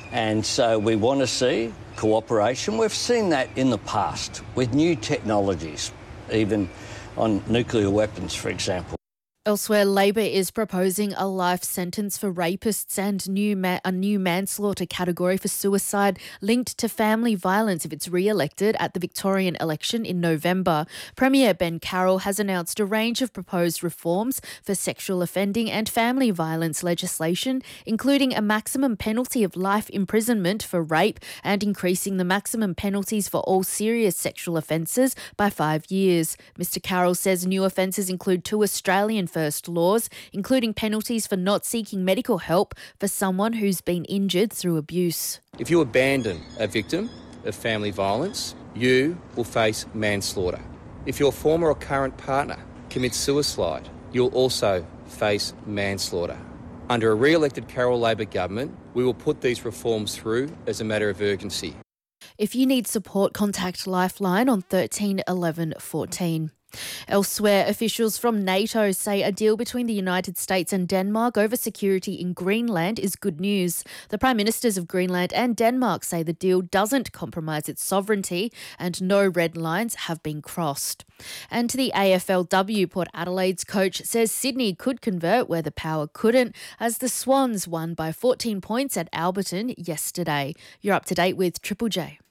And so we want to see cooperation. We've seen that in the past with new technologies, even on nuclear weapons, for example. Elsewhere, Labor is proposing a life sentence for rapists and a new manslaughter category for suicide linked to family violence if it's re-elected at the Victorian election in November. Premier Ben Carroll has announced a range of proposed reforms for sexual offending and family violence legislation, including a maximum penalty of life imprisonment for rape and increasing the maximum penalties for all serious sexual offences by 5 years. Mr Carroll says new offences include 2 Australian first laws, including penalties for not seeking medical help for someone who's been injured through abuse. If you abandon a victim of family violence, you will face manslaughter. If your former or current partner commits suicide, you'll also face manslaughter. Under a re-elected Carroll Labor government, we will put these reforms through as a matter of urgency. If you need support, contact Lifeline on 13 11 14. Elsewhere, officials from NATO say a deal between the United States and Denmark over security in Greenland is good news. The Prime Ministers of Greenland and Denmark say the deal doesn't compromise its sovereignty and no red lines have been crossed. And to the AFLW, Port Adelaide's coach says Sydney could convert where the Power couldn't, as the Swans won by 14 points at Alberton yesterday. You're up to date with Triple J.